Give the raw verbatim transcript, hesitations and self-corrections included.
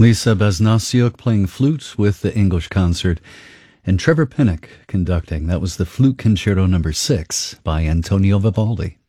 Lisa Basnasiuk playing flute with the English Concert, and Trevor Pinnock conducting. That was the Flute Concerto number six by Antonio Vivaldi.